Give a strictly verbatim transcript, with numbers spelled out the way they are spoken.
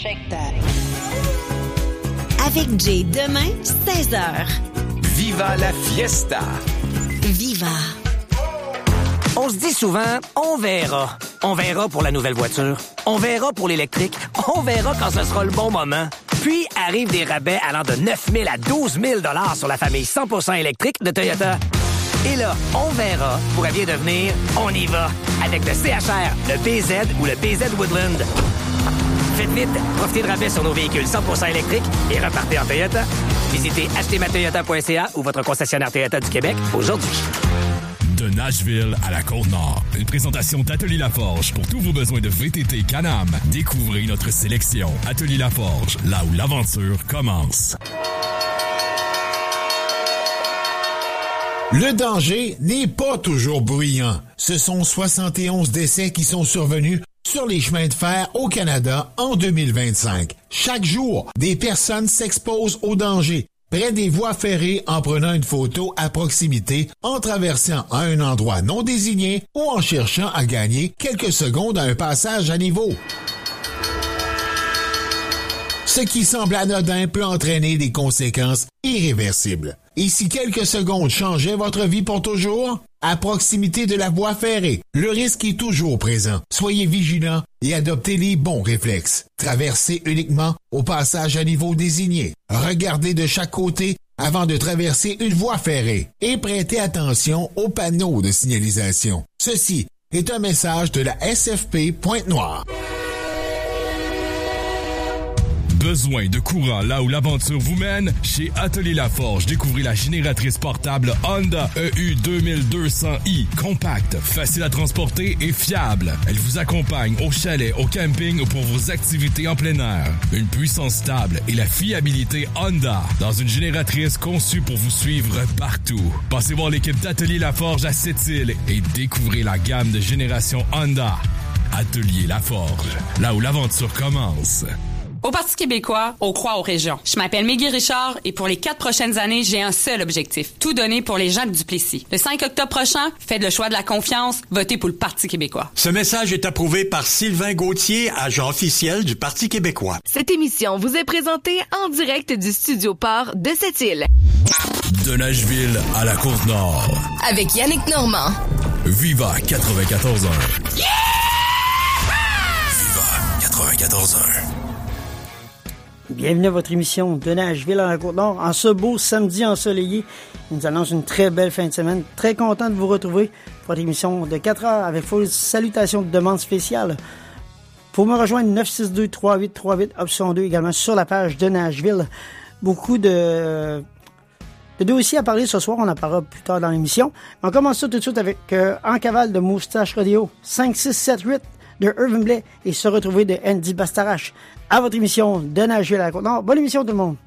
shake that. Avec Jay demain, seize heures. Viva la fiesta! Viva! On se dit souvent, on verra. On verra pour la nouvelle voiture. On verra pour l'électrique. On verra quand ce sera le bon moment. Puis arrivent des rabais allant de neuf mille à douze mille dollars sur la famille cent pour cent électrique de Toyota. Et là, on verra pourrait bien devenir on y va avec le C H R, le B Z ou le B Z Woodland. Faites vite, profitez de rabais sur nos véhicules cent pour cent électriques et repartez en Toyota. Visitez acheter ma toyota point c a ou votre concessionnaire Toyota du Québec aujourd'hui. De Nashville à la Côte-Nord, une présentation d'Atelier Laforge pour tous vos besoins de V T T Can-Am. Découvrez notre sélection. Atelier Laforge, là où l'aventure commence. Le danger n'est pas toujours bruyant. Ce sont soixante et onze décès qui sont survenus sur les chemins de fer au Canada en deux mille vingt-cinq. Chaque jour, des personnes s'exposent au danger près des voies ferrées en prenant une photo à proximité, en traversant à un endroit non désigné ou en cherchant à gagner quelques secondes à un passage à niveau. Ce qui semble anodin peut entraîner des conséquences irréversibles. Et si quelques secondes changeaient votre vie pour toujours? À proximité de la voie ferrée, le risque est toujours présent. Soyez vigilants et adoptez les bons réflexes. Traversez uniquement au passage à niveau désigné. Regardez de chaque côté avant de traverser une voie ferrée et prêtez attention aux panneaux de signalisation. Ceci est un message de la S F P Pointe-Noire. Besoin de courant là où l'aventure vous mène? Chez Atelier Laforge, découvrez la génératrice portable Honda E U deux mille deux cents i. Compacte, facile à transporter et fiable. Elle vous accompagne au chalet, au camping ou pour vos activités en plein air. Une puissance stable et la fiabilité Honda dans une génératrice conçue pour vous suivre partout. Passez voir l'équipe d'Atelier Laforge à Sept-Îles et découvrez la gamme de génération Honda. Atelier Laforge, là où l'aventure commence. Au Parti québécois, on croit aux régions. Je m'appelle Mégui Richard et pour les quatre prochaines années, j'ai un seul objectif. Tout donner pour les gens de Duplessis. Le cinq octobre prochain, faites le choix de la confiance, votez pour le Parti québécois. Ce message est approuvé par Sylvain Gauthier, agent officiel du Parti québécois. Cette émission vous est présentée en direct du Studio Port de Sept-Îles. De Nashville à la Côte-Nord. Avec Yannick Normand. Viva quatre-vingt-quatorze un. Yeah! Viva quatre-vingt-quatorze un. Bienvenue à votre émission de Nashville à la Côte-Nord. En ce beau samedi ensoleillé, il nous annonce une très belle fin de semaine. Très content de vous retrouver pour votre émission de quatre heures avec vos salutations de demande spéciale. Pour me rejoindre, neuf six deux, trois huit trois huit, option deux, également sur la page de Nashville. Beaucoup de, de dossiers à parler ce soir, on en parlera plus tard dans l'émission. On commence ça tout de suite avec euh, En cavale de Moustache Radio, cinq six sept huit de Irvin Blais et Se retrouver de Andy Bastarache. À votre émission de Nashville à la Côte-Nord. Bonne émission tout le monde.